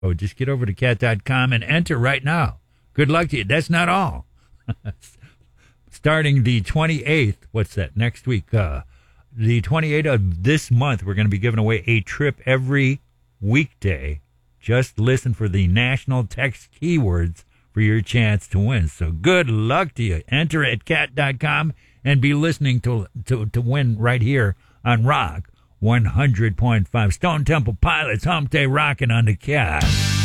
Oh, just get over to cat.com and enter right now. Good luck to you. That's not all. Starting the 28th, what's that, next week? The 28th of this month, we're going to be giving away a trip every weekday. Just listen for the national text keywords for your chance to win. So good luck to you. Enter at cat.com and be listening to win right here on Rock 100.5. Stone Temple Pilots, Hump Day rocking on the Cat.